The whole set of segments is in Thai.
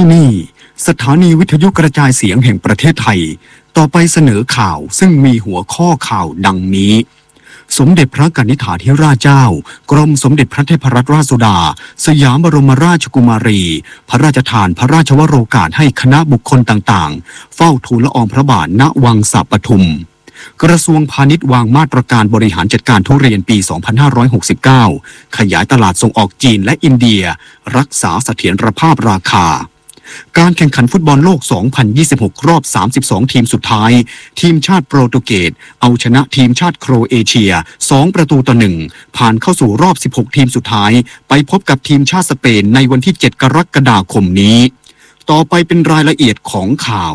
ที่นี่สถานีวิทยุกระจายเสียงแห่งประเทศไทยต่อไปเสนอข่าวซึ่งมีหัวข้อข่าวดังนี้สมเด็จพระกนิษฐาธิราชเจ้ากรมสมเด็จพระเทพรัตนราชสุดาสยามบรมราชกุมารีพระราชทานพระราชวโรกาสให้คณะบุคคลต่างๆเฝ้าทูลละอองพระบาทณวังสะปทุมกระทรวงพาณิชย์วางมาตรการบริหารจัดการทุเรียนปี 2569 ขยายตลาดส่งออกจีนและอินเดียรักษาเสถียรภาพราคาการแข่งขันฟุตบอลโลก 2026 รอบ 32 ทีมสุดท้ายทีมชาติโปรตุเกสเอาชนะทีมชาติโครเอเชีย 2-1 ผ่านเข้าสู่รอบ 16 ทีมสุดท้ายไปพบกับทีมชาติสเปนในวันที่ 7 กรกฎาคมนี้ต่อไปเป็นรายละเอียดของข่าว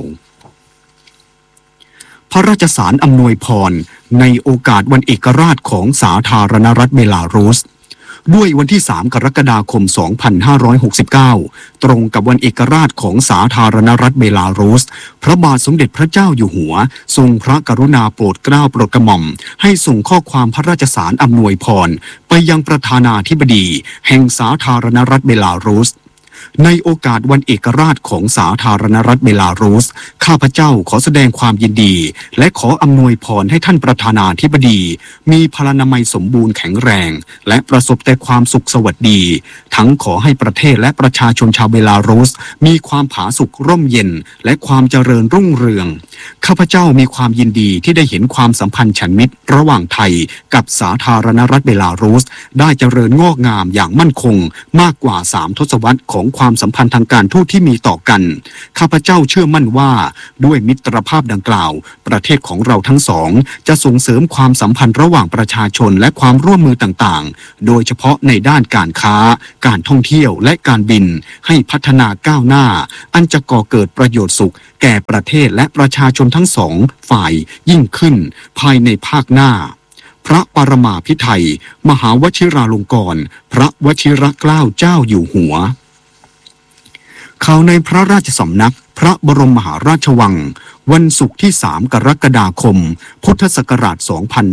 พระราชสารอำนวยพรในโอกาสวันเอกราชของสาธารณรัฐเบลารุสด้วยวันที่ 3 กรกฎาคม 2569 ตรงกับวันเอกราชของสาธารณรัฐเบลารุสพระบาทสมเด็จพระเจ้าอยู่หัวทรงพระกรุณาโปรดเกล้าโปรดกระหม่อมให้ส่งข้อความพระราชสารอำนวยพรไปยังประธานาธิบดีแห่งสาธารณรัฐเบลารุสในโอกาสวันเอกราชของสาธารณรัฐเบลารุสข้าพเจ้าขอแสดงความยินดีและขออำนวยพรให้ท่านประธานาธิบดีมีพลานามัยสมบูรณ์แข็งแรงและประสบแต่ความสุขสวัสดีทั้งขอให้ประเทศและประชาชนชาวเบลารุสมีความผาสุกร่มเย็นและความเจริญรุ่งเรืองข้าพเจ้ามีความยินดีที่ได้เห็นความสัมพันธ์ฉันมิตรระหว่างไทยกับสาธารณรัฐเบลารุสได้เจริญงอกงามอย่างมั่นคงมากกว่า3 ทศวรรษของความสัมพันธ์ทางการทูตที่มีต่อกันข้าพเจ้าเชื่อมั่นว่าด้วยมิตรภาพดังกล่าวประเทศของเราทั้งสองจะส่งเสริมความสัมพันธ์ระหว่างประชาชนและความร่วมมือต่างๆโดยเฉพาะในด้านการค้าการท่องเที่ยวและการบินให้พัฒนาก้าวหน้าอันจะก่อเกิดประโยชน์สุขแก่ประเทศและประชาชนทั้งสองฝ่ายยิ่งขึ้นภายในภาคหน้าพระปรมาภิไธยมหาวชิราลงกรณ์พระวชิรเกล้าเจ้าอยู่หัวข่าวในพระราชสำนักพระบรมมหาราชวังวันศุกร์ที่ 3 กรกฎาคม พุทธศักราช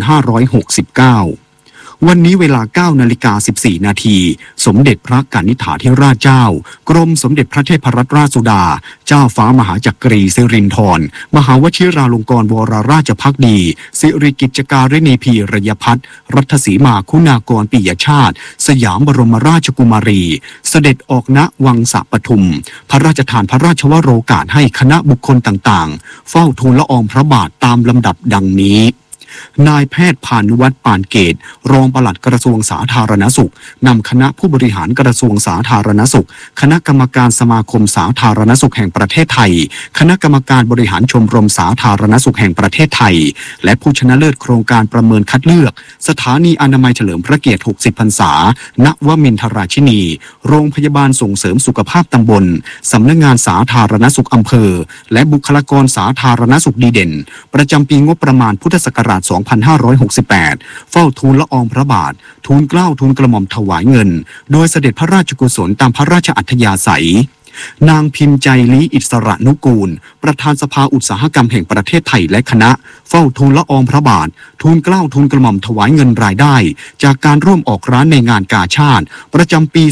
2569 วันนี้เวลา 9:14 นาทีสมเด็จพระกนิษฐาธิราชเจ้ากรมสมเด็จพระเทพรัตนราชสุดาเจ้าฟ้ามหาจักรีสิรินธรมหาวชิราลงกรณ์วรราชภักดีสิริกิจการิพีรยพัฒน์รัตสีมาคุณากรปิยชาติสยามบรมราชกุมารีเสด็จออกณวังสะปทุมพระราชทานพระราชวโรกาสให้คณะบุคคลต่างๆเฝ้าทูลละอองพระบาทตามลำดับดังนี้นายแพทย์พานุวัฒน์ปานเกตรองปลัดกระทรวงสาธารณสุขนำคณะผู้บริหารกระทรวงสาธารณสุขคณะกรรมการสมาคมสาธารณสุขแห่งประเทศไทยคณะกรรมการบริหารชมรมสาธารณสุขแห่งประเทศไทยและผู้ชนะเลิศโครงการประเมินคัดเลือกสถานีอนามัยเฉลิมพระเกียรติ 60 พรรษาณวมินทราชินีโรงพยาบาลส่งเสริมสุขภาพตำบลสำนักงานสาธารณสุขอำเภอและบุคลากรสาธารณสุขดีเด่นประจำปีงบประมาณพุทธศักราช 2568 เฝ้าทูลละอองพระบาททูลเกล้าทูลกระหม่อมถวายเงินโดยเสด็จพระราชกุศลตามพระราชอัธยาศัยนางพิมพ์ใจลี้อิสระนุกูลประธานสภาอุตสาหกรรมแห่งประเทศไทยและคณะเฝ้าทูลละอองพระบาททูลเกล้าทูลกระหม่อมถวายเงินรายได้จากการร่วมออกร้านในงานกาชาดประจำปี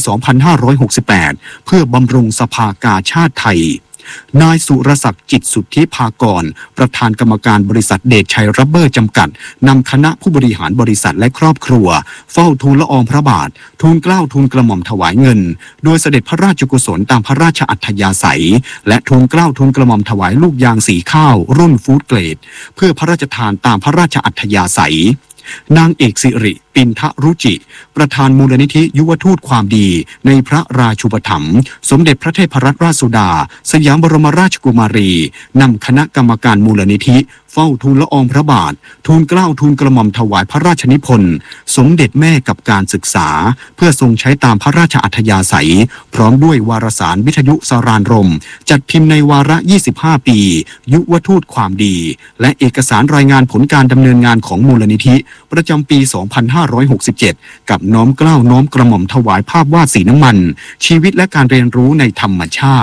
2568 เพื่อบำรุงสภากาชาดไทยนายสุรศักดิ์จิตสุทธิภากรประธานกรรมการบริษัทเดชชัยรับเบอร์จำกัดนำคณะผู้บริหารบริษัทและครอบครัวเฝ้าทูลละอองพระบาททูลเกล้าทูลกระหม่อมถวายเงินโดยเสด็จพระราชกุศลตามพระราชอัธยาศัยและทูลเกล้าทูลกระหม่อมถวายลูกยางสีข้าวรุ่นฟู้ดเกรดเพื่อพระราชทานตามพระราชอัธยาศัยนางเอกสิริปินทรุจิประธานมูลนิธิยุวทูตความดีในพระราชูปถัมภ์สมเด็จพระเทพรัตนราชสุดาสยามบรมราชกุมารีนำคณะกรรมการมูลนิธิเฝ้าทูลละอองพระบาททูลเกล้าทูลกระหม่อมถวายพระราชนิพนธ์สมเด็จแม่กับการศึกษาเพื่อทรงใช้ตามพระราชอัธยาศัยพร้อมด้วยวารสารวิทยุสารานรมจัดพิมพ์ในวาระ 25 ปียุวทูตความดีและเอกสารรายงานผลการดำเนินงานของมูลนิธิประจำปี 2567 กับน้อมเกล้าน้อมกระหม่อมถวายภาพวาดสีน้ำมันชีวิตและการเรียนรู้ในธรรมชาติ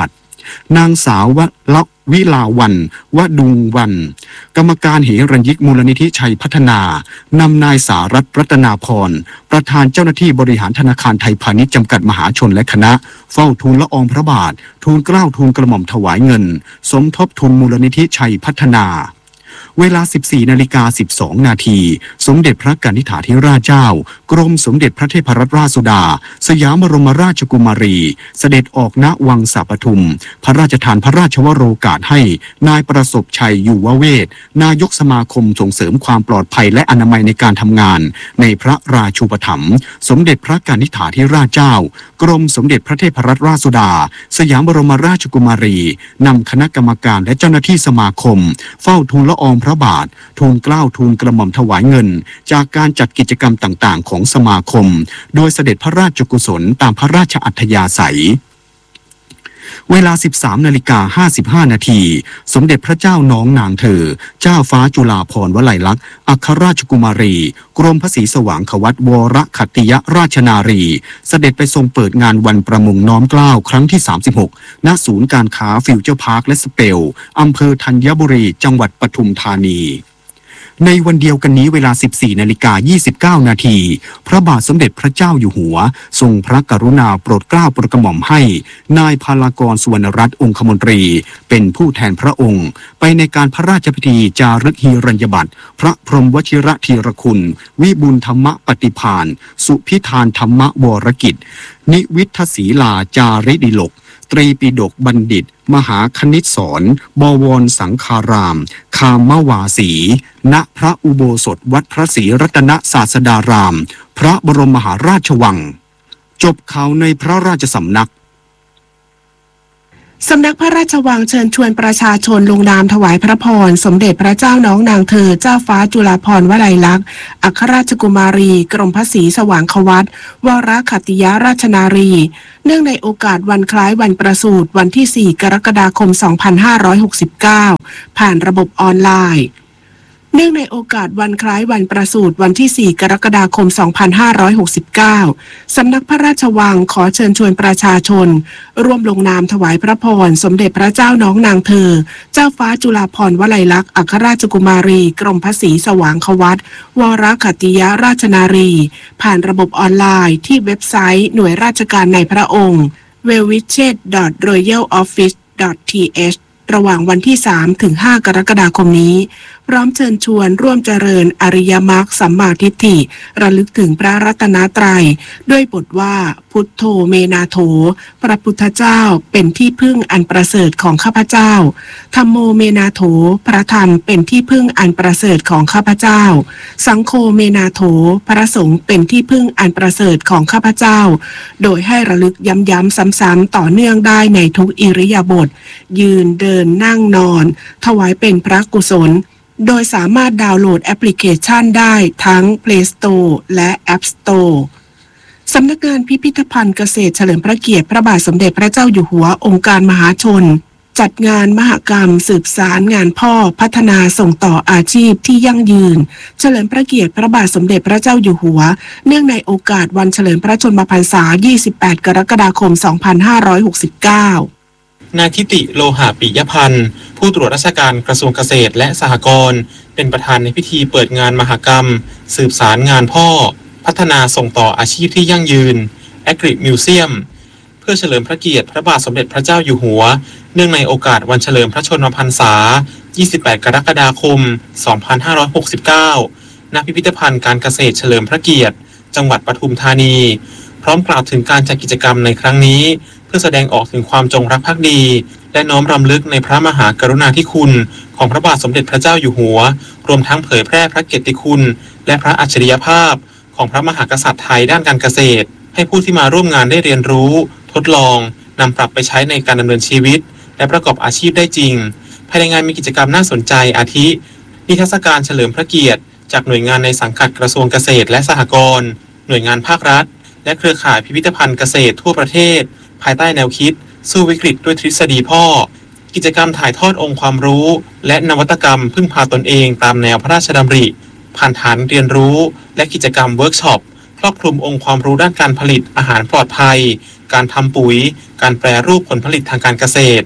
นางสาววิลาวันวดุงวันกรรมการเหรัญยิกมูลนิธิชัยพัฒนานำนายสารัตน์รัตนาพรประธานเจ้าหน้าที่บริหารธนาคารไทยพาณิชย์จำกัดมหาชนและคณะเฝ้าทูลละอองพระบาททูลเกล้าทูลกระหม่อมถวายเงินสมทบทุนมูลนิธิชัยพัฒนาเวลา 14:12 นาทีสมเด็จพระกนิษฐาธิราชเจ้ากรมสมเด็จพระเทพรัตนราชสุดาสยามบรมราชกุมารีเสด็จออกณวังสะปทุมพระราชทานพระราชวโรกาสให้นายประสบชัยอยู่วเวศนายกสมาคมส่งเสริมความปลอดภัยและอนามัยในการทำงานในพระราชูปถัมภ์สมเด็จพระกนิษฐาธิราชเจ้ากรมสมเด็จพระเทพรัตนราชสุดาสยามบรมราชกุมารีนำคณะกรรมการและเจ้าหน้าที่สมาคมเฝ้าทูลละอองพระบาททูลเกล้าทูลกระหม่อมถวายเงินจากการจัดกิจกรรมต่างๆของสมาคมโดยเสด็จพระราชกุศลตามพระราชอัธยาศัยเวลา 13:55 นาทีสมเด็จพระเจ้าน้องนางเธอเจ้าฟ้าจุฬาภรณ์วลัยลักษณ์อัครราชกุมารีกรมพระศรีสว่างขวัตวรขัตติยราชนารีเสด็จไปทรงเปิดงานวันประมงน้อมเกล้าครั้งที่ 36 ณ ศูนย์การค้าฟิวเจอร์พาร์คและสเปลอำเภอธัญบุรีจังหวัดปทุมธานีในวันเดียวกันนี้เวลา 14:29 นาทีพระบาทสมเด็จพระเจ้าอยู่หัวทรงพระกรุณาโปรดเกล้าโปรดกระหม่อมให้นายพลากรสุวรรณรัตน์องคมนตรีเป็นผู้แทนพระองค์ไปในการพระราชพิธีจารึกหิรัญญบัตรพระพรหมวชิระธีรคุณวิบูลย์ธรรมปฏิภาณสุพิธานธรรมวรกิจนิวิทศีลาจาริดิลกตรีปิฎกบัณฑิตมหาคณิตศรบวรสังฆารามคามวาสีณพระอุโบสถวัดพระศรีรัตนศาสดารามพระบรมมหาราชวังจบข่าวในพระราชสำนักสำนักพระราชวังเชิญชวนประชาชนลงนามถวายพระพรสมเด็จพระเจ้าน้องนางเธอเจ้าฟ้าจุฬาภรณ์วลัยลักษณ์อัครราชกุมารีกรมพระศรีสว่างขวัตวรขัตติยราชนารีเนื่องในโอกาสวันคล้ายวันประสูติวันที่ 4 กรกฎาคม 2569 ผ่านระบบออนไลน์เนื่องในโอกาสวันคล้ายวันประสูติวันที่ 4 กรกฎาคม 2569 สำนักพระราชวังขอเชิญชวนประชาชนร่วมลงนามถวายพระพรสมเด็จพระเจ้าน้องนางเธอเจ้าฟ้าจุฬาภรณ์วลัยลักษณ์อัครราชกุมารีกรมพระศรีสว่างขวัตวรขัตติยราชนารีผ่านระบบออนไลน์ที่เว็บไซต์หน่วยราชการในพระองค์ www.royaloffice.th ระหว่างวันที่ 3-5 กรกฎาคมนี้พร้อมเชิญชวนร่วมเจริญอริยมรรคสัมมาทิฏฐิระลึกถึงพระรัตนตรัยด้วยบทว่าพุทโธเมนาโถพระพุทธเจ้าเป็นที่พึ่งอันประเสริฐของข้าพเจ้าธัมโมเมนาโถพระธรรมเป็นที่พึ่งอันประเสริฐของข้าพเจ้าสังโฆเมนาโถพระสงฆ์เป็นที่พึ่งอันประเสริฐของข้าพเจ้าโดยให้ระลึกย้ำๆซ้ำๆต่อเนื่องได้ในทุกอิริยาบถยืนเดินนั่งนอนถวายเป็นพระกุศลโดยสามารถดาวน์โหลดแอปพลิเคชันได้ทั้ง Play Store และ App Store สำนักงานพิพิธภัณฑ์เกษตรเฉลิมพระเกียรติพระบาทสมเด็จพระเจ้าอยู่หัวองค์การมหาชนจัดงานมหกรรมสืบสารงานพ่อพัฒนาส่งต่ออาชีพที่ยั่งยืนเฉลิมพระเกียรติพระบาทสมเด็จพระเจ้าอยู่หัวเนื่องในโอกาสวันเฉลิมพระชนมพรรษา 28 กรกฎาคม 2569 นายทิติโลหะปิยพันธ์ผู้ตรวจราชการกระทรวงเกษตรและสหกรณ์เป็นประธานในพิธีเปิดงานมหกรรมสืบสารงานพ่อพัฒนาส่งต่ออาชีพที่ยั่งยืน Agri Museum เพื่อเฉลิมพระเกียรติพระบาทสมเด็จพระเจ้าอยู่หัวเนื่องในโอกาสวันเฉลิมพระชนมพรรษา 28 กรกฎาคม 2569 ณ พิพิธภัณฑ์การเกษตรเฉลิมพระเกียรติจังหวัดปทุมธานีพร้อมกล่าวถึงการจัดกิจกรรมในครั้งนี้เพื่อแสดงออกถึงความจงรักภักดีและน้อมรำลึกในพระมหากรุณาธิคุณของพระบาทสมเด็จพระเจ้าอยู่หัวรวมทั้งเผยแพร่พระเกียรติคุณและพระอัจฉริยภาพของพระมหากษัตริย์ไทยด้านการเกษตรให้ผู้ที่มาร่วมงานได้เรียนรู้ทดลองนำปรับไปใช้ในการดำเนินชีวิตและประกอบอาชีพได้จริงภายในงานมีกิจกรรมน่าสนใจอาทินิทรรศการเฉลิมพระเกียรติจากหน่วยงานในสังกัดกระทรวงเกษตรและสหกรณ์หน่วยงานภาครัฐและเครือข่ายพิพิธภัณฑ์เกษตรทั่วประเทศภายใต้แนวคิดสู้วิกฤตด้วยทฤษฎีพ่อกิจกรรมถ่ายทอดองค์ความรู้และนวัตกรรมพึ่งพาตนเองตามแนวพระราชดำริผ่านฐานเรียนรู้และกิจกรรมเวิร์กช็อปครอบคลุมองค์ความรู้ด้านการผลิตอาหารปลอดภัยการทำปุ๋ยการแปรรูปผลผลิตทางการเกษตร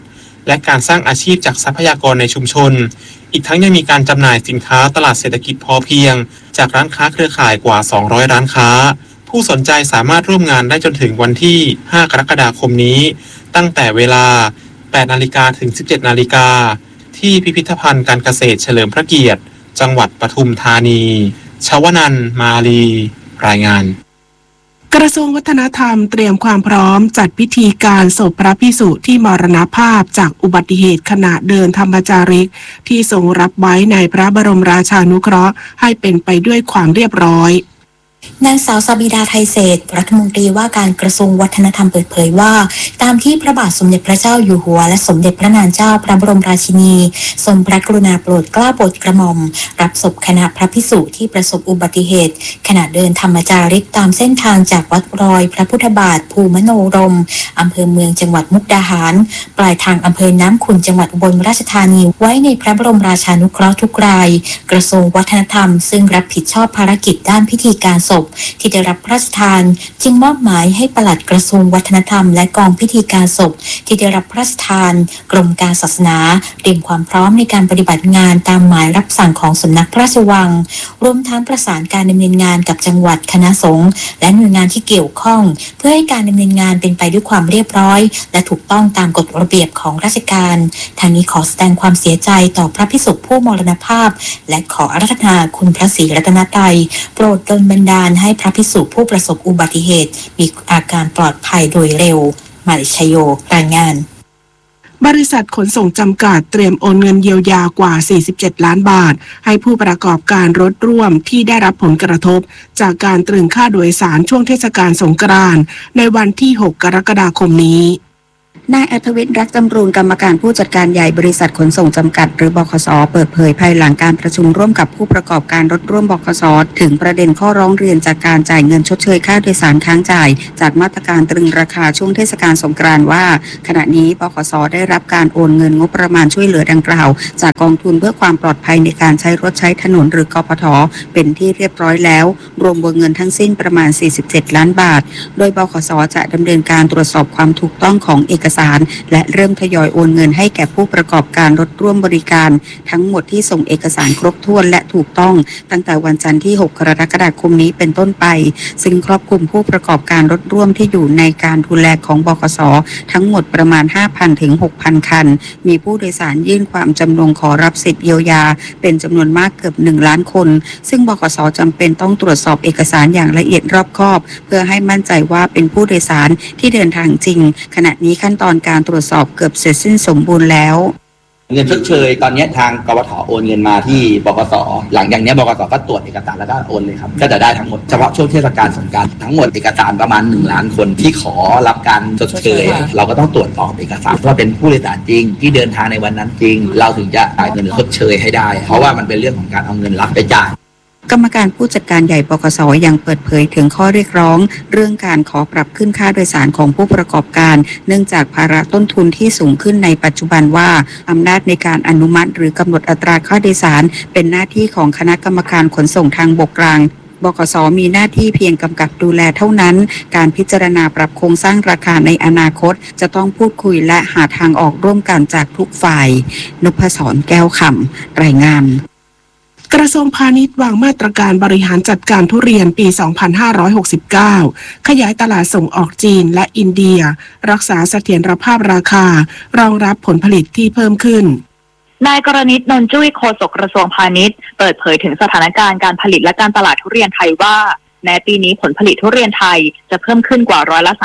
และการสร้างอาชีพจากทรัพยากรในชุมชนอีกทั้งยังมีการจำหน่ายสินค้าตลาดเศรษฐกิจพอเพียงจากร้านค้าเครือข่ายกว่า200ร้านค้าผู้สนใจสามารถร่วมงานได้จนถึงวันที่5กรกฎาคมนี้ตั้งแต่เวลา 8 นาฬิกาถึง 17 นาฬิกาที่พิพิธภัณฑ์การเกษตรเฉลิมพระเกียรติจังหวัดปทุมธานีชวนันท์ มาลีรายงานกระทรวงวัฒนธรรมเตรียมความพร้อมจัดพิธีการศพพระภิกษุที่มรณภาพจากอุบัติเหตุขณะเดินธรรมจาริกที่ทรงรับไว้ในพระบรมราชานุเคราะห์ให้เป็นไปด้วยความเรียบร้อยนางสาวสบิดาไทยเศรษฐ์รัฐมนตรีว่าการกระทรวงวัฒนธรรมเปิดเผยว่าตามที่พระบาทสมเด็จพระเจ้าอยู่หัวและสมเด็จพระนางเจ้าพระบรมราชินีทรงพระกรุณาโปรดเกล้าโปรดกระหม่อมรับศพคณะพระภิกษุที่ประสบอุบัติเหตุขณะเดินธรรมจาริกตามเส้นทางจากวัดรอยพระพุทธบาทภูมโนรมอำเภอเมืองจังหวัดมุกดาหารปลายทางอำเภอน้ำขุ่นจังหวัดอุบลราชธานีไว้ในพระบรมราชานุเคราะห์ทุกรายกระทรวงวัฒนธรรมซึ่งรับผิดชอบภารกิจด้านพิธีการศพที่ได้รับพระราชทานจึงมอบหมายให้ปลัดกระทรวงวัฒนธรรมและกองพิธีการศพที่ได้รับพระราชทานกรมการศาสนาเตรียมความพร้อมในการปฏิบัติงานตามหมายรับสั่งของสำนักพระราชวังรวมทั้งประสานการดำเนินงานกับจังหวัดคณะสงฆ์และหน่วยงานที่เกี่ยวข้องเพื่อให้การดำเนินงานเป็นไปด้วยความเรียบร้อยและถูกต้องตามกฎระเบียบของราชการทางนี้ขอแสดงความเสียใจต่อพระภิกษุผู้มรณภาพและขออาราธนาคุณพระศรีรัตนตรัยโปรดดลบันดาลให้พระภิกษุผู้ประสบอุบัติเหตุมีอาการปลอดภัยโดยเร็วมาริชโยรายงานบริษัทขนส่งจำกัดเตรียมโอนเงินเยียวยากว่า47ล้านบาทให้ผู้ประกอบการรถร่วมที่ได้รับผลกระทบจากการตรึงค่าโดยสารช่วงเทศกาลสงกรานต์ในวันที่6กรกฎาคมนี้นายอัธวิทย์รักจำรูนกรรมการผู้จัดการใหญ่บริษัทขนส่งจำกัดหรือบขส.เปิดเผยภายหลังการประชุมร่วมกับผู้ประกอบการรถร่วมบขส.ถึงประเด็นข้อร้องเรียนจากการจ่ายเงินชดเชยค่าโดยสารค้างจ่ายจากมาตรการตรึงราคาช่วงเทศกาลสงกรานต์ว่าขณะนี้บขส.ได้รับการโอนเงินงบประมาณช่วยเหลือดังกล่าวจากกองทุนเพื่อความปลอดภัยในการใช้รถใช้ถนนหรือกปท.เป็นที่เรียบร้อยแล้วรวมวงเงินทั้งสิ้นประมาณ47ล้านบาทโดยบขส.จะดำเนินการตรวจสอบความถูกต้องของเอกสารและเริ่มทยอยโอนเงินให้แก่ผู้ประกอบการรถร่วมบริการทั้งหมดที่ส่งเอกสารครบถ้วนและถูกต้องตั้งแต่วันจันทร์ที่6กรกฎาคมนี้เป็นต้นไปซึ่งครอบคลุมผู้ประกอบการรถร่วมที่อยู่ในการดูแลของบขส.ทั้งหมดประมาณ 5,000 ถึง 6,000 คันมีผู้โดยสารยื่นความจำนงขอรับสิทธิเยียวยาเป็นจำนวนมากเกือบ1ล้านคนซึ่งบขส.จำเป็นต้องตรวจสอบเอกสารอย่างละเอียดรอบคอบเพื่อให้มั่นใจว่าเป็นผู้โดยสารที่เดินทางจริงขณะนี้ขั้นตอนการตรวจสอบเกือบเสร็จสิ้นสมบูรณ์แล้วเงินชดเชยตอนนี้ทางกวท.โอนเงินมาที่บกส.หลังจากนี้บกส.ก็ตรวจเอกสารแล้วก็โอนเลยครับก็จะได้ทั้งหมดเฉพาะช่วงเทศกาลสงกรานต์ทั้งหมดเอกสารประมาณ1ล้านคนที่ขอรับการชดเชยเราก็ต้องตรวจสอบเอกสารว่าเป็นผู้โดยสารจริงที่เดินทางในวันนั้นจริงเราถึงจะจ่ายเงินชดเชยให้ได้เพราะว่ามันเป็นเรื่องของการเอาเงินรับไปจ่ายกรรมการผู้จัดการใหญ่บขส.ยังเปิดเผยถึงข้อเรียกร้องเรื่องการขอปรับขึ้นค่าโดยสารของผู้ประกอบการเนื่องจากภาระต้นทุนที่สูงขึ้นในปัจจุบันว่าอำนาจในการอนุมัติหรือกำหนดอัตราค่าโดยสารเป็นหน้าที่ของคณะกรรมการขนส่งทางบกกลางบขส.มีหน้าที่เพียงกำกับดูแลเท่านั้นการพิจารณาปรับโครงสร้างราคาในอนาคตจะต้องพูดคุยและหาทางออกร่วมกันจากทุกฝ่ายนพศรแก้วคำรายงานกระทรวงพาณิชย์วางมาตรการบริหารจัดการทุเรียนปี 2569 ขยายตลาดส่งออกจีนและอินเดียรักษาเสถียรภาพราคารองรับผลผลิตที่เพิ่มขึ้นนายกรณิต นนท์จุ้ยโฆษกกระทรวงพาณิชย์เปิดเผยถึงสถานการณ์การผลิตและการตลาดทุเรียนไทยว่าแม้ปีนี้ผลผลิตทุเรียนไทยจะเพิ่มขึ้นกว่า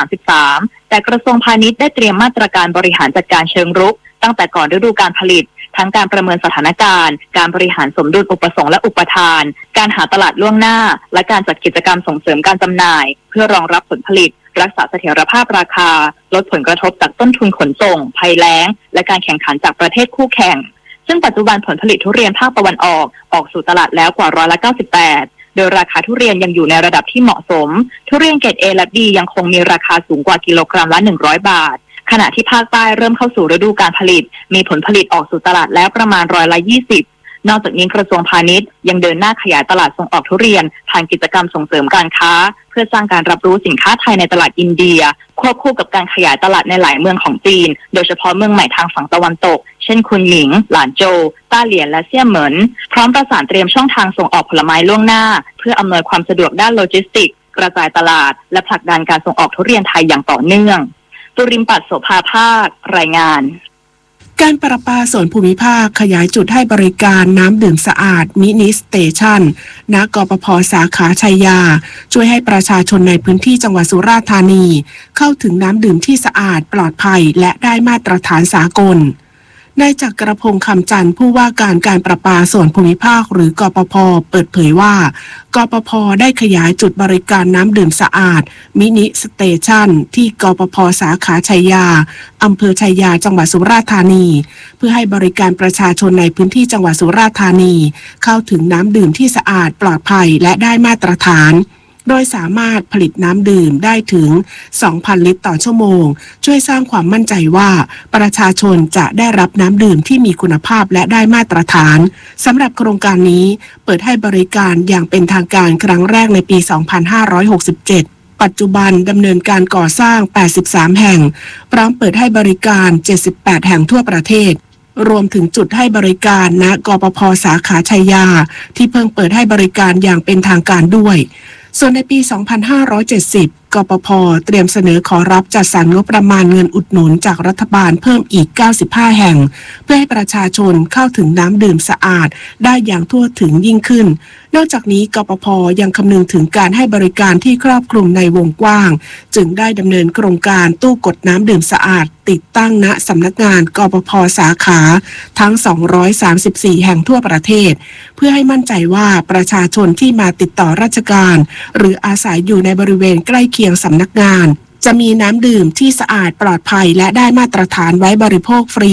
33%แต่กระทรวงพาณิชย์ได้เตรียมมาตรการบริหารจัดการเชิงรุกตั้งแต่ก่อนฤดูการผลิตทั้งการประเมินสถานการณ์การบริหารสมดุลอุปสงค์และอุปทานการหาตลาดล่วงหน้าและการจัดกิจกรรมส่งเสริมการจำหน่ายเพื่อรองรับผลผลิตรักษาเสถียรภาพราคาลดผลกระทบจากต้นทุนขนส่งภัยแล้งและการแข่งขันจากประเทศคู่แข่งซึ่งปัจจุบันผลผลิตทุเรียนภาคตะวันออกสู่ตลาดแล้วกว่า98%โดยราคาทุเรียนยังอยู่ในระดับที่เหมาะสมทุเรียนเกรด A และ B ยังคงมีราคาสูงกว่ากิโลกรัมละ100 บาทขณะที่ภาคใต้เริ่มเข้าสู่ฤดูการผลิตมีผลผลิตออกสู่ตลาดแล้วประมาณ20%โนอกจากนี้กระทรวงพาณิชย์ยังเดินหน้าขยายตลาดส่งออกทุเรียนผ่านกิจกรรมส่งเสริมการค้าเพื่อสร้างการรับรู้สินค้าไทยในตลาดอินเดียควบคู่กับการขยายตลาดในหลายเมืองของจีนโดยเฉพาะเมืองใหม่ทางฝั่งตะวันตกเช่นคุนหมิงหลานโจวต้าเหลียนและเซี่ยเหมินพร้อมประสานเตรียมช่องทางส่งออกผลไม้ล่วงหน้าเพื่ออำนวยความสะดวกด้านโลจิสติกส์กระจายตลาดและผลักดันการส่งออกทุเรียนไทยอย่างต่อเนื่องตุริมปัตย์โสภาภาครายงานการประปาส่วนภูมิภาคขยายจุดให้บริการน้ำดื่มสะอาดมินิสเตชันณกปภ.สาขาชัยยาช่วยให้ประชาชนในพื้นที่จังหวัดสุราษฎร์ธานีเข้าถึงน้ำดื่มที่สะอาดปลอดภัยและได้มาตรฐานสากลนายจักรพงษ์คำจันทร์ผู้ว่าการประปาส่วนภูมิภาคหรือกปภ.เปิดเผยว่ากปภ.ได้ขยายจุดบริการน้ำดื่มสะอาดมินิสเตชันที่กปภ.สาขาชัยยาอำเภอชัยยาจังหวัดสุราษฎร์ธานีเพื่อให้บริการประชาชนในพื้นที่จังหวัดสุราษฎร์ธานีเข้าถึงน้ำดื่มที่สะอาดปลอดภัยและได้มาตรฐานโดยสามารถผลิตน้ำดื่มได้ถึง 2,000 ลิตรต่อชั่วโมงช่วยสร้างความมั่นใจว่าประชาชนจะได้รับน้ำดื่มที่มีคุณภาพและได้มาตรฐานสำหรับโครงการนี้เปิดให้บริการอย่างเป็นทางการครั้งแรกในปี 2567 ปัจจุบันดำเนินการก่อสร้าง 83 แห่งพร้อมเปิดให้บริการ 78 แห่งทั่วประเทศรวมถึงจุดให้บริการณกปภ.สาขาชัยยาที่เพิ่งเปิดให้บริการอย่างเป็นทางการด้วยส่วนในปี 2570 กปภ.เตรียมเสนอขอรับจัดสรรงบประมาณเงินอุดหนุนจากรัฐบาลเพิ่มอีก 95 แห่งเพื่อให้ประชาชนเข้าถึงน้ำดื่มสะอาดได้อย่างทั่วถึงยิ่งขึ้นนอกจากนี้กปภ.ยังคำนึงถึงการให้บริการที่ครอบคลุมในวงกว้างจึงได้ดำเนินโครงการตู้กดน้ำดื่มสะอาดติดตั้งณสำนักงานกปภ.สาขาทั้ง 234 แห่งทั่วประเทศเพื่อให้มั่นใจว่าประชาชนที่มาติดต่อราชการหรืออาศัยอยู่ในบริเวณใกล้เคียงสำนักงานจะมีน้ำดื่มที่สะอาดปลอดภัยและได้มาตรฐานไว้บริโภคฟรี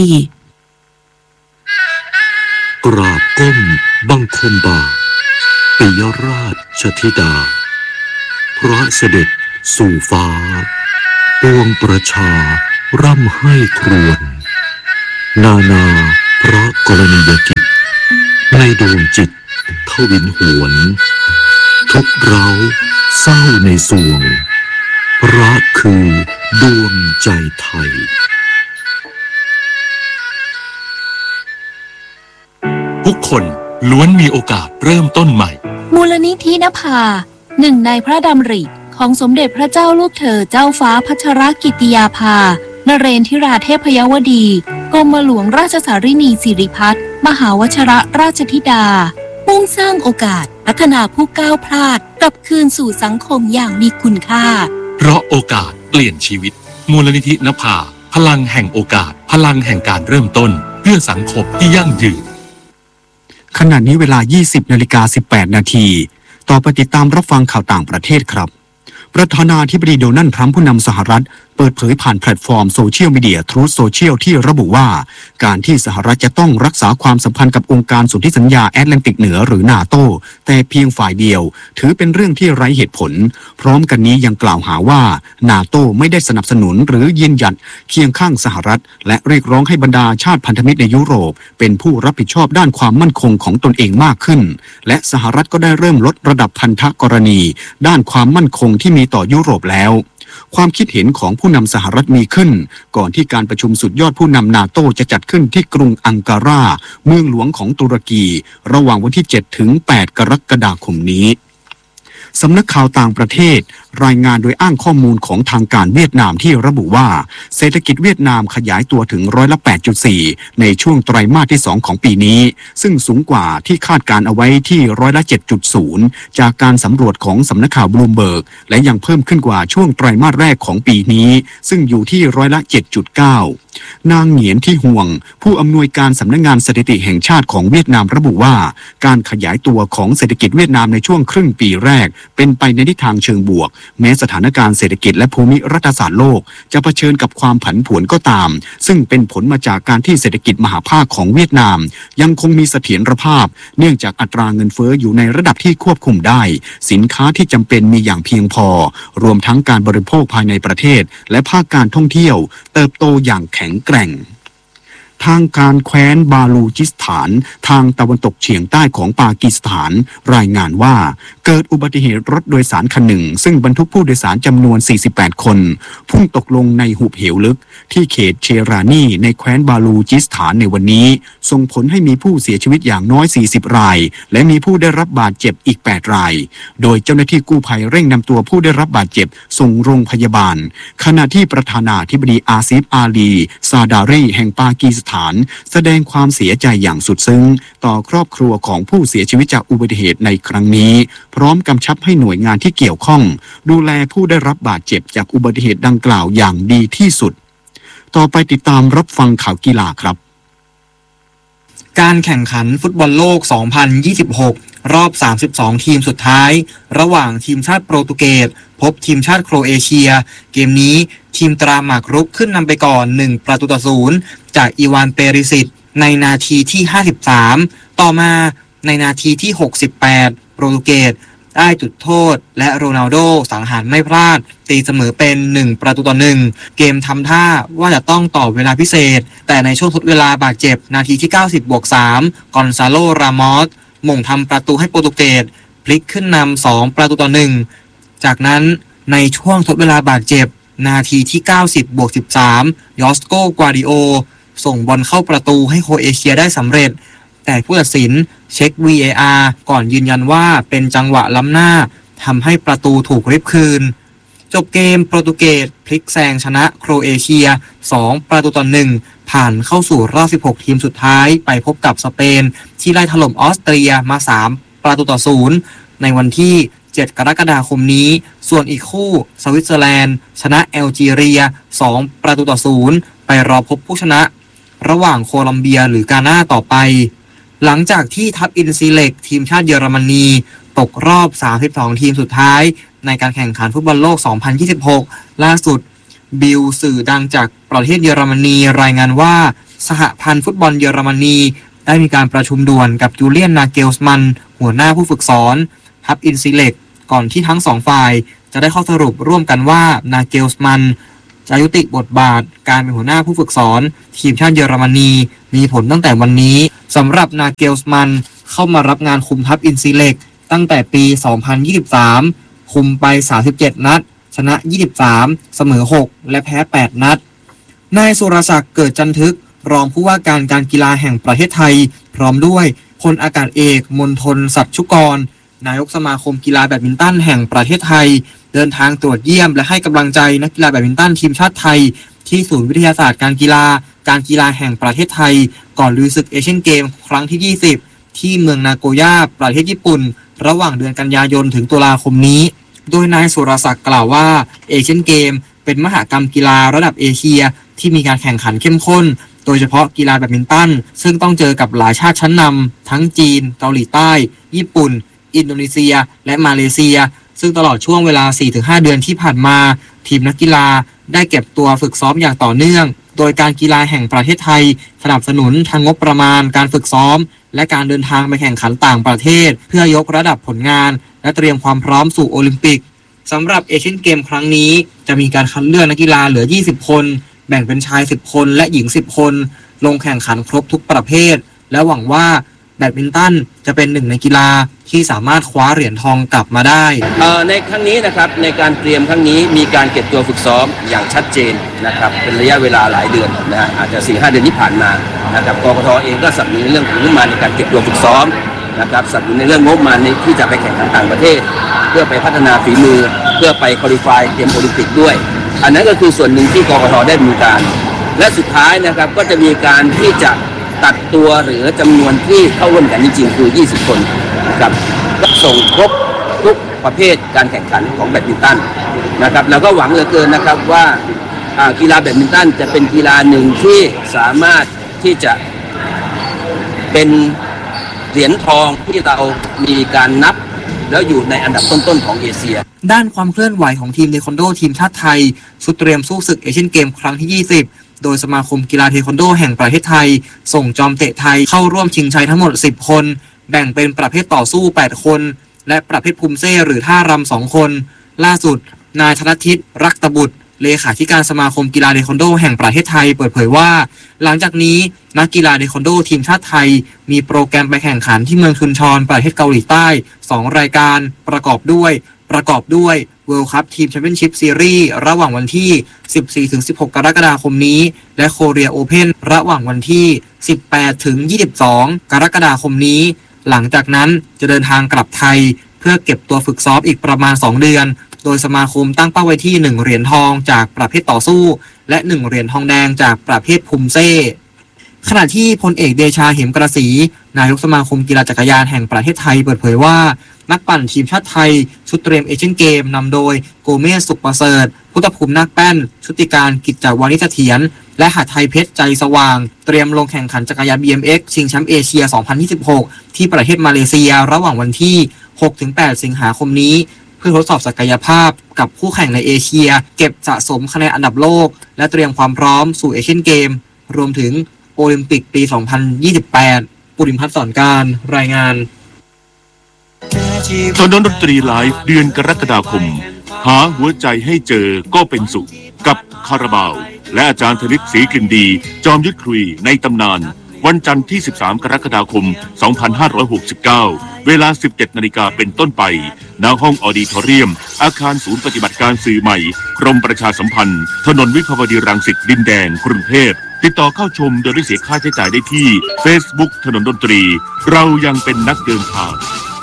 กราบก้มบังคมบาทปิยราชธิดาพระเสด็จสู่ฟ้าปวงประชาร่ำให้ครวญนาพระกรณียกิจในดวงจิตทวินหวนทุกเร้าเศร้าในสวงพระคือดวงใจไทยทุกคนล้วนมีโอกาสเริ่มต้นใหม่มูลนิธินภาหนึ่งในพระดำริของสมเด็จพระเจ้าลูกเธอเจ้าฟ้าพัชรกิติยาภานเรนทิราเทพยวดีกรมหลวงราชสารินีสิริพัฒน์มหาวชิรราชธิดามุ่งสร้างโอกาสพัฒนาผู้ก้าวพลาดกลับคืนสู่สังคมอย่างมีคุณค่าเพราะโอกาสเปลี่ยนชีวิตมูลนิธินภาพลังแห่งโอกาสพลังแห่งการเริ่มต้นเพื่อสังคมที่ยั่งยืนขณะนี้เวลา 20:18 นาทีต่อไปติดตามรับฟังข่าวต่างประเทศครับประธานาธิบดีโดนัลด์ทรัมป์ผู้นำสหรัฐเปิดเผยผ่านแพลตฟอร์มโซเชียลมีเดีย Truth Social ที่ระบุว่าการที่สหรัฐจะต้องรักษาความสัมพันธ์กับองค์การสนธิสัญญาแอตแลนติกเหนือหรือนาโตแต่เพียงฝ่ายเดียวถือเป็นเรื่องที่ไร้เหตุผลพร้อมกันนี้ยังกล่าวหาว่านาโตไม่ได้สนับสนุนหรือยืนหยัดเคียงข้างสหรัฐและเรียกร้องให้บรรดาชาติพันธมิตรในยุโรปเป็นผู้รับผิดชอบด้านความมั่นคงของตนเองมากขึ้นและสหรัฐก็ได้เริ่มลดระดับพันธกรณีด้านความมั่นคงที่มีต่อยุโรปแล้วความคิดเห็นของผู้นำสหรัฐมีขึ้นก่อนที่การประชุมสุดยอดผู้นำนาโตจะจัดขึ้นที่กรุงอังการาเมืองหลวงของตุรกีระหว่างวันที่ 7 ถึง 8 กรกฎาคมนี้สำนักข่าวต่างประเทศรายงานโดยอ้างข้อมูลของทางการเวียดนามที่ระบุว่าเศรษฐกิจเวียดนามขยายตัวถึง8.4%ในช่วงไตรมาสที่2ของปีนี้ซึ่งสูงกว่าที่คาดการเอาไว้ที่7.0%จากการสำรวจของสำนักข่าวบลูมเบิร์กและยังเพิ่มขึ้นกว่าช่วงไตรมาสแรกของปีนี้ซึ่งอยู่ที่7.9%นางเหงียนที่ห่วงผู้อำนวยการสำนักงานสถิติแห่งชาติของเวียดนามระบุว่าการขยายตัวของเศรษฐกิจเวียดนามในช่วงครึ่งปีแรกเป็นไปในทิศทางเชิงบวกแม้สถานการณ์เศรษฐกิจและภูมิรัฐศาสตร์โลกจะเผชิญกับความผันผวนก็ตามซึ่งเป็นผลมาจากการที่เศรษฐกิจมหาภาคของเวียดนามยังคงมีเสถียรภาพเนื่องจากอัตราเงินเฟ้ออยู่ในระดับที่ควบคุมได้สินค้าที่จำเป็นมีอย่างเพียงพอรวมทั้งการบริโภคภายในประเทศและภาคการท่องเที่ยวเติบโตอย่างแข็งแกร่งททางการแคว้นบาลูจิสถานทางตะวันตกเฉียงใต้ของปากีสถานรายงานว่าเกิดอุบัติเหตุรถโดยสารคันหนึ่งซึ่งบรรทุกผู้โดยสารจำนวน48คนพุ่งตกลงในหุบเหวลึกที่เขตเชรานีในแคว้นบาลูจิสถานในวันนี้ส่งผลให้มีผู้เสียชีวิตอย่างน้อย40รายและมีผู้ได้รับบาดเจ็บอีก8รายโดยเจ้าหน้าที่กู้ภัยเร่งนำตัวผู้ได้รับบาดเจ็บส่งโรงพยาบาลขณะที่ประธานาธิบดีอาซิฟอาลีซาดารีแห่งปากีสถานแสดงความเสียใจอย่างสุดซึ้งต่อครอบครัวของผู้เสียชีวิตจากอุบัติเหตุในครั้งนี้พร้อมกำชับให้หน่วยงานที่เกี่ยวข้องดูแลผู้ได้รับบาดเจ็บจากอุบัติเหตุดังกล่าวอย่างดีที่สุดต่อไปติดตามรับฟังข่าวกีฬาครับการแข่งขันฟุตบอลโลก 2026 รอบ 32 ทีมสุดท้ายระหว่างทีมชาติโปรตุเกสพบทีมชาติโครเอเชียเกมนี้ทีมตราหมากรุกขึ้นนำไปก่อน1-0จากอีวานเปริสิตในนาทีที่53ต่อมาในนาทีที่68โปรตุเกสได้จุดโทษและโรนัลโดสังหารไม่พลาดตีเสมอเป็น1-1เกมทำท่าว่าจะต้องต่อเวลาพิเศษแต่ในช่วงทดเวลาบาดเจ็บนาทีที่90+3กอนซาโลรามอสหม่งทำประตูให้โปรตุเกสพลิกขึ้นนำ2-1จากนั้นในช่วงทดเวลาบาดเจ็บนาทีที่90+13ยอสโกกวาดิโอส่งบอลเข้าประตูให้โครเอเชียได้สำเร็จแต่ผู้ตัดสินเช็ค VAR ก่อนยืนยันว่าเป็นจังหวะล้ำหน้าทำให้ประตูถูกริบคืนจบเกมโปรตุเกสพลิกแซงชนะโครเอเชีย2-1ผ่านเข้าสู่รอบ16ทีมสุดท้ายไปพบกับสเปนที่ไล่ถล่มออสเตรียมา3-0ในวันที่7กรกฎาคมนี้ส่วนอีกคู่สวิตเซอร์แลนด์ชนะแอลจีเรีย2-0ไปรอพบผู้ชนะระหว่างโคลัมเบียหรือกาน่าต่อไปหลังจากที่ทัพอินซีเล็กทีมชาติเยอรมนีตกรอบ32ทีมสุดท้ายในการแข่งขันฟุตบอลโลก 2026 ล่าสุดบิลสื่อดังจากประเทศเยอรมนีรายงานว่าสหพันธ์ฟุตบอลเยอรมนีได้มีการประชุมด่วนกับจูเลียนนาเกลสมันหัวหน้าผู้ฝึกสอนทัพอินซีเล็กก่อนที่ทั้งสองฝ่ายจะได้ข้อสรุปร่วมกันว่านาเกลสมันจะยุติบทบาทการเป็นหัวหน้าผู้ฝึกสอนทีมชาติเยอรมนีมีผลตั้งแต่วันนี้สำหรับนาเกลสมันเข้ามารับงานคุมทัพอินซีเล็กตั้งแต่ปี 2023 คุมไป37นัดชนะ23เสมอ6และแพ้8นัดนายสุรศักดิ์เกิดจันทึกรองผู้ว่าการการกีฬาแห่งประเทศไทยพร้อมด้วยพลอากาศเอกมณฑลสัตย์ชุกรนายกสมาคมกีฬาแบดมินตันแห่งประเทศไทยเดินทางตรวจเยี่ยมและให้กำลังใจนักกีฬาแบดมินตันทีมชาติไทยที่ศูนย์วิทยาศาสตร์การกีฬาแห่งประเทศไทยก่อนลุยศึกเอเชียนเกมครั้งที่20ที่เมืองนาโกย่าประเทศญี่ปุ่นระหว่างเดือนกันยายนถึงตุลาคมนี้โดยนายสุรศักดิ์กล่าวว่าเอเชียนเกมเป็นมหกรรมกีฬาระดับเอเชียที่มีการแข่งขันเข้มข้นโดยเฉพาะกีฬาแบดมินตันซึ่งต้องเจอกับหลายชาติชั้นนำทั้งจีนเกาหลีใต้ญี่ปุ่นอินโดนีเซียและมาเลเซียซึ่งตลอดช่วงเวลา 4-5 เดือนที่ผ่านมาทีมนักกีฬาได้เก็บตัวฝึกซ้อมอย่างต่อเนื่องโดยการกีฬาแห่งประเทศไทยสนับสนุนทางงบประมาณการฝึกซ้อมและการเดินทางไปแข่งขันต่างประเทศเพื่อยกระดับผลงานและเตรียมความพร้อมสู่โอลิมปิกสำหรับเอเชียนเกมครั้งนี้จะมีการคัดเลือกนักกีฬาเหลือ20คนแบ่งเป็นชาย10คนและหญิง10คนลงแข่งขันครบทุกประเภทและหวังว่าแบดมินตันจะเป็นหนึ่งในกีฬาที่สามารถคว้าเหรียญทองกลับมาได้ในครั้งนี้นะครับในการเตรียมครั้งนี้มีการเก็บตัวฝึกซ้อมอย่างชัดเจนนะครับเป็นระยะเวลาหลายเดือนนะฮะอาจจะ 4-5 เดือนที่ผ่านมานะครับกกท.เองก็สนับสนุนในเรื่องของงบประมาณในการเก็บตัวฝึกซ้อมนะครับสนับสนุนในเรื่องงบประมาณที่จะไปแข่งขันต่างประเทศเพื่อไปพัฒนาฝีมือเพื่อไปควอลิฟายเตรียมโอลิมปิกด้วยอันนั้นก็คือส่วนหนึ่งที่กกท.ได้ดำเนินการและสุดท้ายนะครับก็จะมีการที่จะตัดตัวหรือจำนวนที่เข้าร่วมกันจริงๆคือ20คนนะครับก็ส่งครบทุกประเภทการแข่งขันของแบดมินตันนะครับแล้วก็หวังเหลือเกินนะครับว่ากีฬาแบดมินตันจะเป็นกีฬาหนึ่งที่สามารถที่จะเป็นเหรียญทองที่เรามีการนับแล้วอยู่ในอันดับต้นๆของเอเชียด้านความเคลื่อนไหวของทีมเทควันโดทีมชาติไทยชุดเตรียมสู้ศึกเอเชียนเกมครั้งที่20โดยสมาคมกีฬาเทควันโดแห่งประเทศไทยส่งจอมเตะไทยเข้าร่วมชิงชัยทั้งหมด10คนแบ่งเป็นประเภทต่อสู้8คนและประเภทภูมิเซ่หรือท่ารำ2คนล่าสุดนายธนทิตรักตบุตรเลขาธิการสมาคมกีฬาเทควันโดแห่งประเทศไทยเปิดเผยว่าหลังจากนี้นักกีฬาเทควันโดทีมชาติไทยมีโปรแกรมไปแข่งขันที่เมืองชุนชอนประเทศเกาหลีใต้2รายการประกอบด้วยWorld Cup Team Championship Series ระหว่างวันที่ 14-16 กรกฎาคมนี้และ Korea Open ระหว่างวันที่ 18-22 กรกฎาคมนี้หลังจากนั้นจะเดินทางกลับไทยเพื่อเก็บตัวฝึกซ้อมอีกประมาณ2เดือนโดยสมาคมตั้งเป้าไว้ที่1เหรียญทองจากประเภทต่อสู้และ1เหรียญทองแดงจากประเภทภูมิเซ่ขณะที่พลเอกเดชาเหมกระศรีนายกสมาคมกีฬาจักรยานแห่งประเทศไทยเปิดเผยว่านักปั่นทีมชาติไทยชุดเตรียมเอเชียนเกมนำโดยโกเมสสุขประเสริฐพุทธภูมินาคแป้นชุติการกิจจวานิเสถียรและหาไทยเพชรใจสว่างเตรียมลงแข่งขันจักรยาน BMX ชิงแชมป์เอเชีย 2026 ที่ประเทศมาเลเซียระหว่างวันที่ 6-8 สิงหาคมนี้เพื่อทดสอบศักยภาพกับคู่แข่งในเอเชียเก็บสะสมคะแนนอันดับโลกและเตรียมความพร้อมสู่เอเชียนเกมรวมถึงโอลิมปิกปี 2028 ปุริมพัฒน์สอนการรายงานถนนดนตรีไลฟ์เดือนกรกฎาคมหาหัวใจให้เจอก็เป็นสุขกับคาราบาวและอาจารย์ธนิตศรีกลิ่นดีจอมยุทธคุยในตำนานวันจันทร์ที่ 13 กรกฎาคม 2569 เวลา 17 นาฬิกาเป็นต้นไปณห้องออดิทอเรียมอาคารศูนย์ปฏิบัติการสื่อใหม่กรมประชาสัมพันธ์ถนนวิภาวดีรังสิตดินแดงกรุงเทพติดต่อเข้าชมโดยไม่เสียค่าใช้จ่ายได้ที่ Facebook ถนนดนตรีเรายังเป็นนักเดินทาง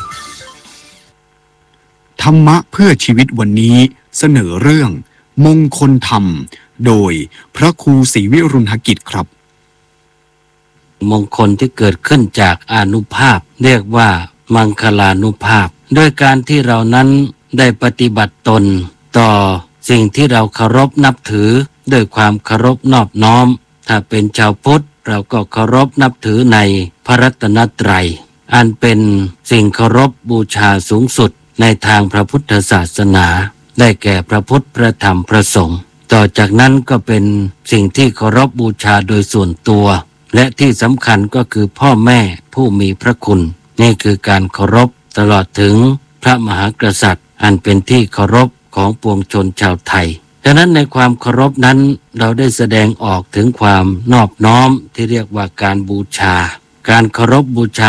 ธรรมะเพื่อชีวิตวันนี้เสนอเรื่องมงคลธรรมโดยพระครูศรีวิรุณหกิจครับมงคลที่เกิดขึ้นจากอานุภาพเรียกว่ามังคลานุภาพด้วยการที่เรานั้นได้ปฏิบัติตนต่อสิ่งที่เราเคารพนับถือด้วยความเคารพนอบน้อมถ้าเป็นชาวพุทธเราก็เคารพนับถือในพระรัตนตรัยอันเป็นสิ่งเคารพบูชาสูงสุดในทางพระพุทธศาสนาได้แก่พระพุทธพระธรรมพระสงฆ์ต่อจากนั้นก็เป็นสิ่งที่เคารพบูชาโดยส่วนตัวและที่สำคัญก็คือพ่อแม่ผู้มีพระคุณนี่คือการเคารพตลอดถึงพระมหากษัตริย์อันเป็นที่เคารพของปวงชนชาวไทยดังนั้นในความเคารพนั้นเราได้แสดงออกถึงความนอบน้อมที่เรียกว่าการบูชาการเคารพบูชา